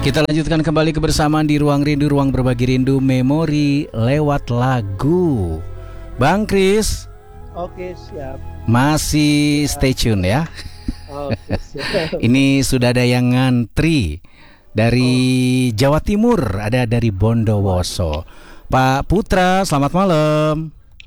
Kita lanjutkan kembali kebersamaan di Ruang Rindu, ruang berbagi rindu memori lewat lagu. Bang Kris. Oke, siap. Masih stay tune ya. Oke, siap. Ini sudah ada yang ngantri dari Jawa Timur, ada dari Bondowoso. Pak Putra, selamat malam.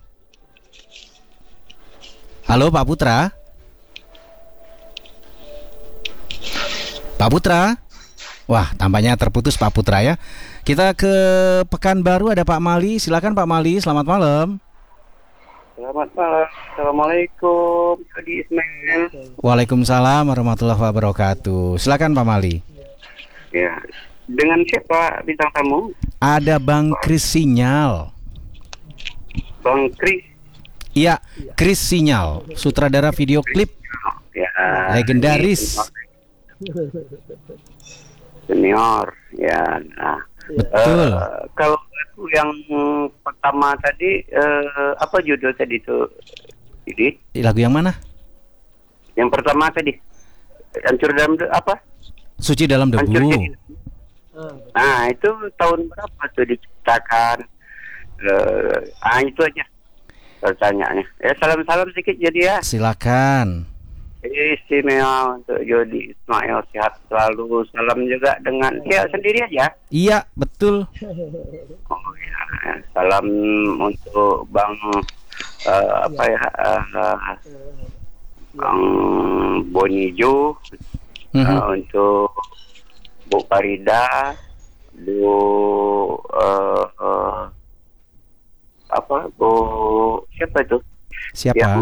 Halo Pak Putra. Pak Putra. Wah, tampaknya terputus Pak Putra ya. Kita ke Pekanbaru, ada Pak Mali. Silakan Pak Mali, selamat malam. Selamat malam. Assalamualaikum, Yudi Ismail. Waalaikumsalam warahmatullahi wabarakatuh. Silakan Pak Mali. Ya, dengan siapa bintang tamu? Ada Bang Kris Sinyal. Bang Kris. Iya, Kris Sinyal, sutradara video klip Ya, legendaris. Senior. Ya, nah. Betul. Kalau lagu yang pertama tadi, apa judul tadi itu? Yudi? Lagu yang mana? Yang pertama tadi, Hancur dalam apa? Suci dalam Hancur debu. jadi. Nah, itu tahun berapa tuh diciptakan? Itu aja pertanyaannya. Ya, salam-salam sedikit jadi ya. Silakan. Istimewa untuk Yodi Ismail, sehat selalu. Salam juga dengan dia sendiri aja. Iya, betul. Oh ya, salam untuk Bang Bang Bonijo, untuk Bu Farida, Bu Bu siapa itu? Siapa?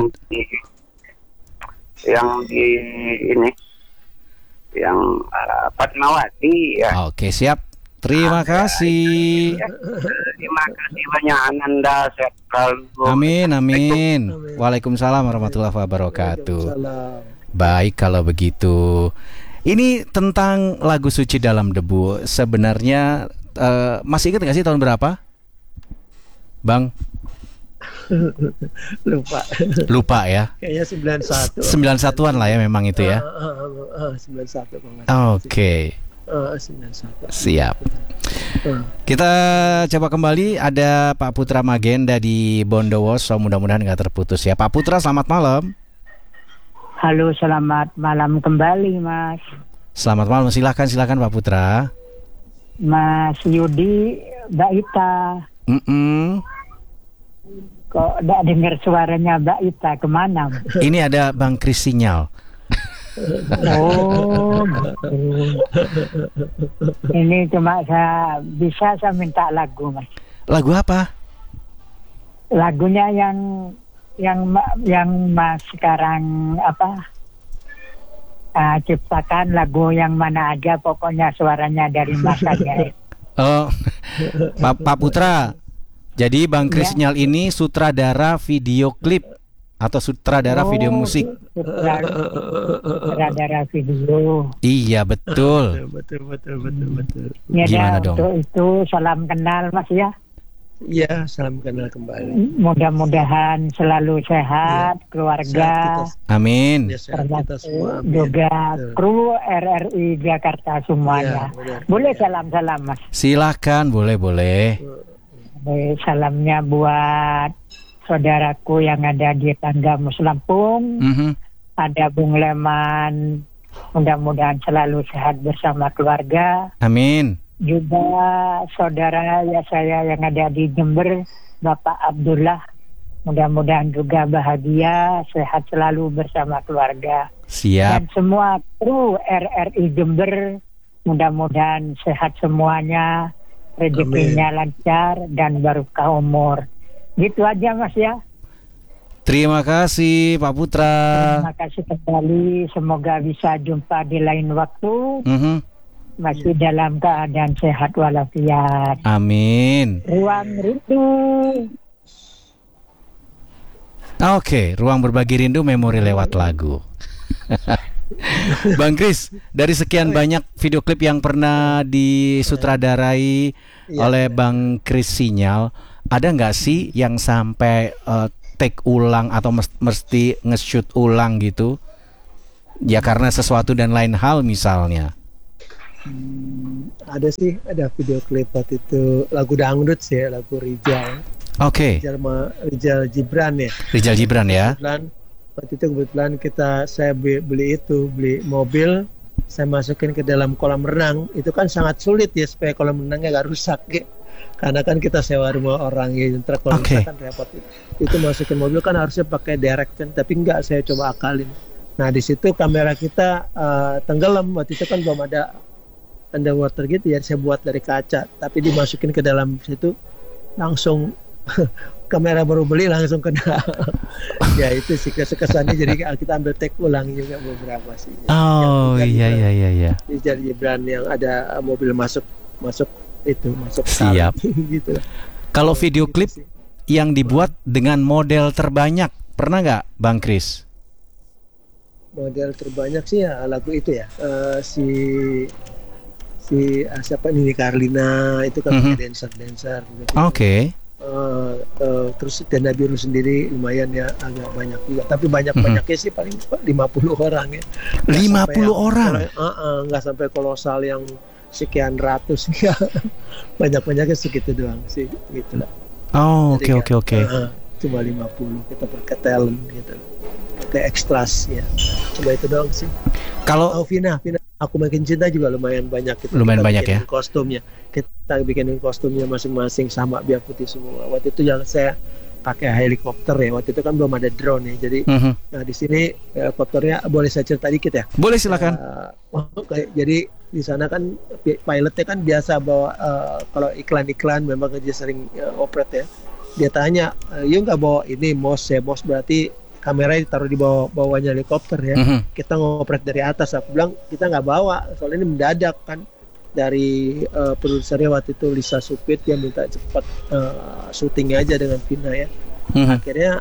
Yang di ini, yang Fatmawati ya. Oke, siap. Terima kasih. Ya. Terima kasih banyak Ananda, sehat selalu. Amin, amin. Waalaikumsalam warahmatullahi wabarakatuh. Salam. Baik kalau begitu. Ini tentang lagu Suci Dalam Debu. Sebenarnya masih ingat nggak sih tahun berapa, Bang? Lupa ya. Kayaknya 91. 91-an lah ya memang itu ya. 91 Bang. Oke. 91. Siap. Kita coba kembali, ada Pak Putra Magenda di Bondowoso, mudah-mudahan nggak terputus ya. Pak Putra, selamat malam. Halo, selamat malam kembali Mas. Selamat malam, silakan Pak Putra. Mas Yudi, Mbak Ita. Kok tidak dengar suaranya Mbak Ita, kemana? Ini ada Bang Kris Sinyal. Oh, gitu. Ini cuma saya minta lagu Mas. Lagu apa? Lagunya yang Mas sekarang ciptakan, lagu yang mana aja, pokoknya suaranya dari Mas aja. Oh, Pak Putra. Jadi Bang Kris Sinyal ini sutradara video klip atau sutradara video musik? Sutradara video. Iya, betul. Betul. Ya, Gimana dong? Untuk itu salam kenal Mas ya. Iya, salam kenal kembali. Mudah-mudahan selalu sehat, keluarga. Amin. Sehat kita semua. Amin. Juga Betul. kru RRI Jakarta semuanya. Ya, benar. Boleh salam-salam Mas. Silakan, boleh. Salamnya buat saudaraku yang ada di Tangga Muslampung. Ada Bung Leman, mudah-mudahan selalu sehat bersama keluarga. Amin. Juga saudara saya yang ada di Jember, Bapak Abdullah, mudah-mudahan juga bahagia, sehat selalu bersama keluarga. Siap. Dan semua kru RRI Jember, mudah-mudahan sehat semuanya, rezekinya lancar dan barokah umur. Gitu aja Mas ya. Terima kasih Pak Putra. Terima kasih kembali. Semoga bisa jumpa di lain waktu. Masih dalam keadaan sehat walafiat. Amin. Ruang Rindu. Oke, ruang berbagi rindu memori lewat lagu. Bang Kris, dari sekian banyak video klip yang pernah disutradarai oleh Bang Kris Sinyal, ada nggak sih yang sampai take ulang atau mesti nge-shoot ulang gitu? Ya karena sesuatu dan lain hal misalnya. ada sih, ada video klip waktu itu lagu dangdut sih, lagu Rijal. Oke. Rijal Gibran ya. Rijal Gibran ya. Waktu itu kebetulan saya beli mobil, saya masukin ke dalam kolam renang. Itu kan sangat sulit ya supaya kolam renangnya nggak rusak ya. Karena kan kita sewa rumah orang ya, kalau rusak kan repot. Itu masukin mobil kan harusnya pakai direct kan, tapi enggak, saya coba akalin. Nah di situ kamera kita tenggelam. Waktu itu kan belum ada underwater gitu ya, saya buat dari kaca, tapi dimasukin ke dalam situ langsung kamera baru beli langsung kena. Ya itu sih kesannya, jadi kita ambil take ulang juga beberapa sih. Oh iya. Rijal Gibran yang ada mobil masuk siap gitu. Kalau video klip yang dibuat dengan model terbanyak pernah nggak Bang Kris? Model terbanyak sih ya lagu itu ya, siapa Nini Carlina itu kan dancer gitu. Oke. Terus dan Nabiru sendiri lumayan ya, agak banyak juga, tapi banyaknya sih paling 50 orang ya. 50 orang. Nggak sampai kolosal yang sekian ratus ya. Banyak-banyaknya segitu doang sih gitu lah. Oh, oke. Cuma 50 kita pakai talent gitu. Pakai ekstras ya. Coba itu doang sih. Kalau Vina Aku Makin Cinta juga lumayan banyak gitu. Lumayan banyak ya. Kostumnya. Kita bikinin kostumnya masing-masing sama biar putih semua. Waktu itu yang saya pakai helikopter ya. Waktu itu kan belum ada drone ya. Jadi nah di sini helikopternya, boleh saya cerita dikit ya? Boleh, silakan. Jadi di sana kan pilotnya kan biasa bawa kalau iklan-iklan memang dia sering operate ya. Dia tanya, "You nggak bawa ini MOS ya?" MOS berarti kamera ditaruh di bawahnya helikopter ya. Kita ngoprek dari atas. Aku bilang kita nggak bawa, soalnya ini mendadak kan. Dari produsernya waktu itu Lisa Supit, dia minta cepat syutingnya aja dengan Vina ya. Akhirnya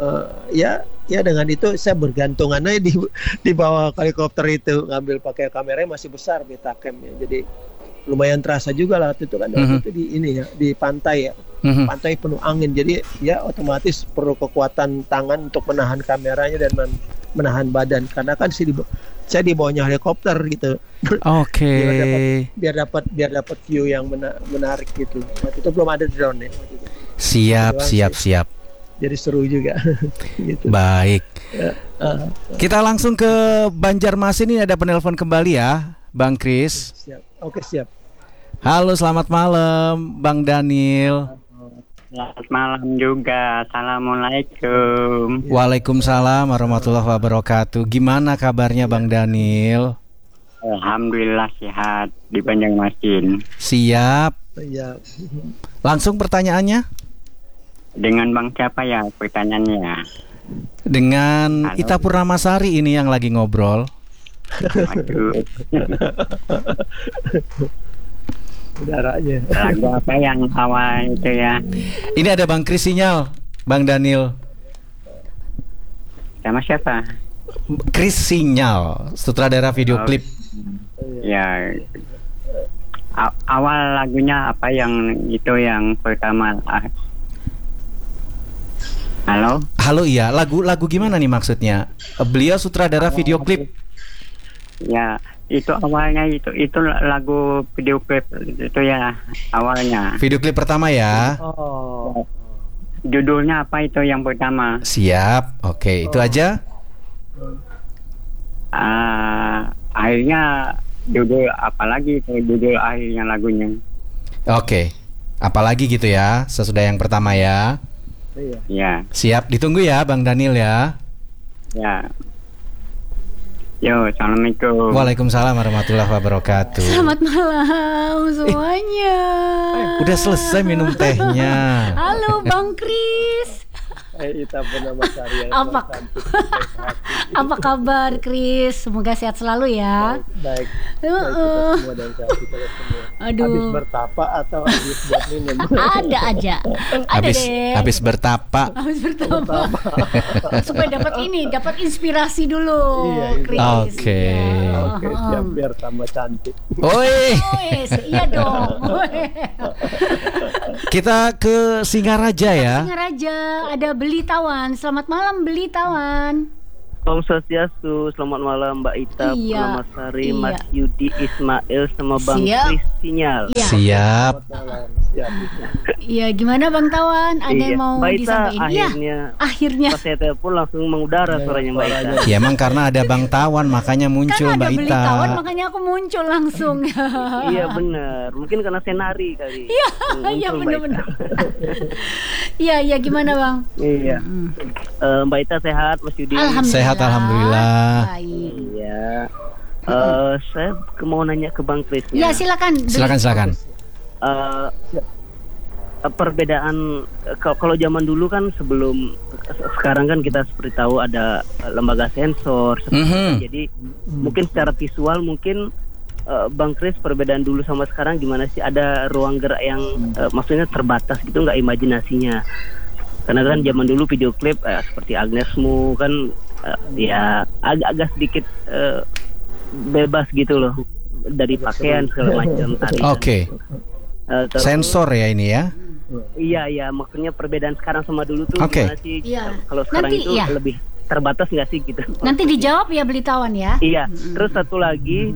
ya dengan itu saya bergantungan aja di bawah helikopter itu, ngambil pakai kameranya masih besar Betacam ya. Jadi lumayan terasa juga lah waktu itu kan. Waktu itu di ini ya, di pantai ya. Pantai penuh angin, jadi ya otomatis perlu kekuatan tangan untuk menahan kameranya dan menahan badan, karena kan saya di bawahnya helikopter gitu. Oke. biar dapat view yang menarik gitu. Waktu itu belum ada drone ya waktu itu. Siap. Jadi seru juga. Gitu. Baik. Kita langsung ke Banjarmasin, ini ada penelpon kembali ya, Bang Kris. Siap. Oke, siap. Halo, selamat malam Bang Daniel. Selamat malam juga. Assalamualaikum. Waalaikumsalam warahmatullahi wabarakatuh. Gimana kabarnya Bang Daniel? Alhamdulillah sehat di Banjarmasin. Siap. Iya. Langsung pertanyaannya? Dengan Bang siapa ya pertanyaannya? Dengan Halo. Ita Purnamasari ini yang lagi ngobrol. Aduh. Udaranya. Lagu apa yang awal itu ya? Ini ada Bang Kris Sinyal, Bang Daniel. Sama siapa? Kris Sinyal, sutradara video klip. Ya. Awal lagunya apa yang itu yang pertama? Halo? Halo, iya. Lagu gimana nih maksudnya? Beliau sutradara video klip. Ya, itu awalnya itu lagu video klip itu ya awalnya. Video klip pertama ya. Oh. Judulnya apa itu yang pertama? Siap. Oke, itu aja. Akhirnya judul apa lagi itu judul akhirnya lagunya? Oke. Apalagi gitu ya, sesudah yang pertama ya. Iya. Ya. Siap, ditunggu ya Bang Daniel ya. Ya. Yo, assalamualaikum. Waalaikumsalam warahmatullahi wabarakatuh. Selamat malam semuanya. Udah selesai minum tehnya. Halo Bang Kris. Ita Purnamasari. Apa kabar Kris? Semoga sehat selalu ya. Baik. Kita semua dan sehat kita semua. Aduh. Habis bertapa atau habis buat minum? Ada aja. Ada deh. Habis bertapa. Habis bertapa. Supaya dapat inspirasi dulu, Iya, Kris. Oke. Ya. Oke, siap biar tambah cantik. Oi. Iya dong. Kita ke Singaraja ya. Singaraja ada Beli Tawan. Selamat malam Beli Tawan. Om Swastiastu, selamat malam Mbak Ita, Iya. Purnama Sari, Iya. Mas Yudi Ismail sama Bang Siap. Kris Sinyal. Iya. Siap. Iya, gimana Bang Tawan? Ada yang mau Mbak Ita disampaikan? Iya. akhirnya Akhirnya. pas saya telepon langsung mengudara suaranya Mbak Ita. Ya emang karena ada Bang Tawan makanya muncul Kan ada Mbak beli Ita. tawan makanya aku muncul langsung. Iya benar, mungkin karena senari kali. Iya, Muncul iya Mbak benar-benar. Ita. Iya, iya gimana Bang? Iya. Mbak Ita sehat, Mas Yudi. Sehat, alhamdulillah. Baik. Iya. Saya mau nanya ke Bang Kris. Ya, silakan. Silakan. Perbedaan kalau zaman dulu kan sebelum sekarang kan kita seperti tahu ada lembaga sensor seperti itu. Jadi mungkin secara visual mungkin Bang Kris perbedaan dulu sama sekarang gimana sih? Ada ruang gerak yang maksudnya terbatas gitu nggak imajinasinya? Karena kan zaman dulu video klip seperti Agnesmu kan ya agak sedikit bebas gitu loh dari pakaian segala macam tadi. Oke. Terus- Sensor ya ini ya. Iya, maksudnya perbedaan sekarang sama dulu tuh Oke. gimana sih? Iya. Kalau sekarang Nanti, itu iya. lebih terbatas nggak sih gitu? Nanti dijawab ya beli tawan ya. Iya. Terus satu lagi,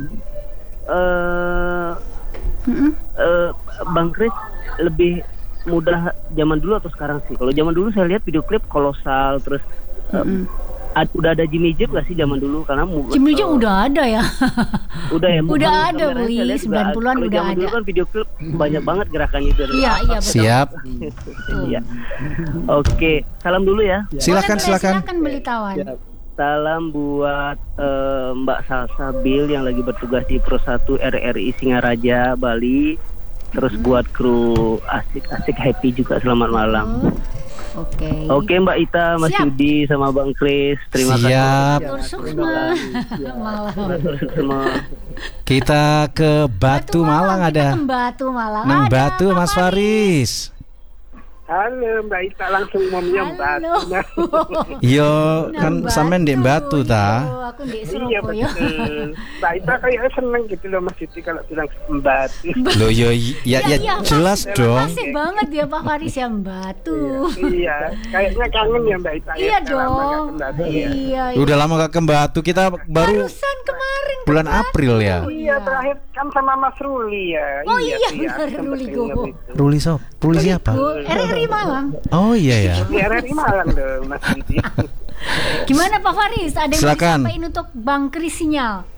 Bang Kris lebih mudah zaman dulu atau sekarang sih? Kalau zaman dulu saya lihat video klip kolosal, terus udah ada Jimmy Jeep nggak sih zaman dulu? Karena Jimmy Jeep udah ada ya. udah ya. Udah Bang, ada, kameranya Beli. saya lihat juga 90-an kalau udah zaman dulu ada. kan video klip banyak banget gerakannya itu. Iya, iya betul. Siap. Iya. Oke, salam dulu ya. Silakan. Silakan beli tawan. Salam buat Mbak Salsa Bill yang lagi bertugas di Pro 1 RRI Singaraja, Bali. Terus buat kru asik happy juga selamat malam. Oke Mbak Ita, Mas Siap. Yudi sama Bang Kris, terima Siap. kasih. Sukma. Malam. Semua. Kita ke Batu Malang Kita ada. ke Batu Malang. Nang Ada Batu Pak Mas Faris. Halo Mbak Ita, langsung mau menyambat. Yo Nang kan sampean Dek Batu ta. Yo, aku di Iya Surabaya. betul. Mbak Ita kayaknya seneng gitu loh Mas Siti kalau bilang Batu. Loh yo ya Iya, jelas dong. Makasih banget ya Pak Faris yang Batu. Iya, kayaknya kangen ya Mbak Ita. Iya ya, udah lama nggak dong. ke Batu ya. Iya. Udah lama gak ke Batu, kita baru Barusan kemarin ke bulan Batu. April ya. Iya, terakhir kan sama Mas Ruli ya. Oh iya, sih, benar, aku Ruli sempet Gowo. ingat itu. Ruli Ruli siapa? RRI Malang. Oh iya ya. Di RRI Malang dong Mas Siti. Gimana Pak Faris? Ada yang mau Silakan. disampaikan untuk Bang Kris Sinyal?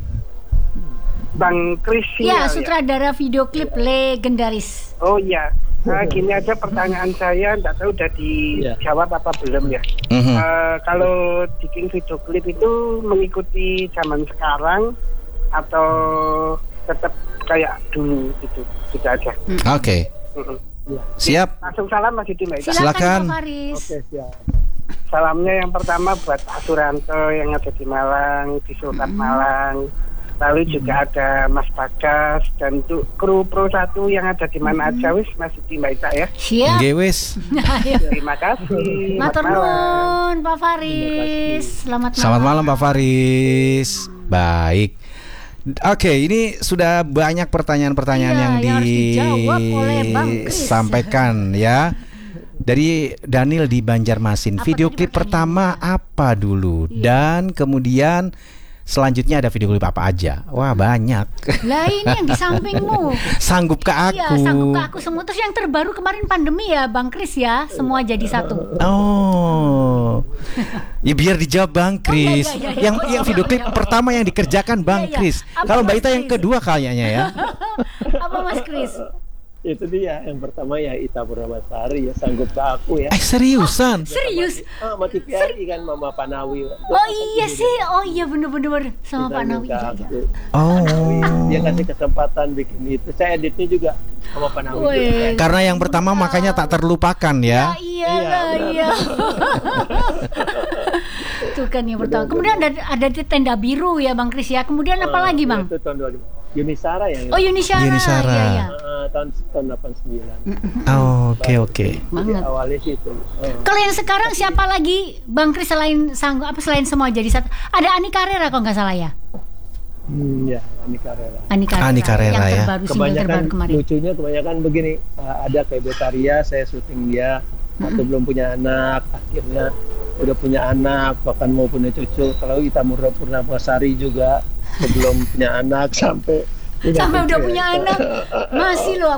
Bang Kris Ya, Sinyal, sutradara video klip legendaris. Oh iya. Nah, gini aja pertanyaan saya, enggak tahu udah dijawab apa belum ya. Mhm. Kalau bikin video klip itu mengikuti zaman sekarang atau tetap kayak dulu gitu, gitu aja. Oke. Mm-mm. Siap. Langsung salam Mas Yudi Mbak Ita. Silakan. Pak Faris. Salamnya yang pertama buat Pak Suranto yang ada di Malang, di Sultan Malang. Lalu juga ada Mas Bagas dan untuk kru Pro 1 yang ada di mana aja wis Mas Yudi Mbak Ita ya. Siap. Nggih wis. Terima kasih. Matur Selamat malam. nuwun Pak Faris. Selamat malam. Selamat malam Pak Faris. Baik. Oke, ini sudah banyak pertanyaan-pertanyaan Iya, yang yang harus dijawab oleh Bang Kris. disampaikan ya. Dari Daniel di Banjarmasin. Apa Video tadi klip pertama apa dulu? Iya. Dan kemudian selanjutnya ada video klip apa aja? Wah, banyak. Lah ini yang di sampingmu. Sanggup ke aku. Iya, sanggup ke aku semua. Terus yang terbaru kemarin pandemi ya, Bang Kris ya, semua jadi satu. Oh. Ya biar dijawab Bang Kris. iya, iya. Yang video klip pertama yang dikerjakan Bang Iya, iya. Kris. Apa Kalau Mbak Mas Ita yang Kris? kedua kayaknya ya. Apa Mas Kris? Itu dia yang pertama ya Ita Purnamasari ya sanggup ke aku ya. Seriusan? Serius? Sama TVRI kan Mama Panawi. Oh iya sih, oh iya bener-bener sama Pak Nawi. Iya, iya. Oh. Dia kasih kesempatan bikin itu. Saya editnya juga sama Panawi. Wih. Karena yang pertama makanya tak terlupakan ya. Iya lah, iya. Itu kan yang pertama. Kemudian ada di tenda biru ya Bang Kris ya. Kemudian apa lagi Bang? Itu tahun 2000. Yunisara yang Oh Yunisara. Yunisara. Iya, iya. tahun 89. Oke. Jadi Banget. awalnya sih itu. Kalau yang sekarang siapa lagi Bang Kris selain selain semua jadi satu? Ada Ani Carrera kalau nggak salah ya. Ya, ini Carrera. Ani Carrera. Ani Carrera, yang ya. terbaru single Kebanyakan terbaru kemarin. lucunya kebanyakan begini, ada kayak Betaria saya syuting dia waktu belum punya anak, akhirnya udah punya anak, bahkan mau punya cucu. Kalau Ita Purnamasari juga sebelum punya anak sampai udah punya anak masih loh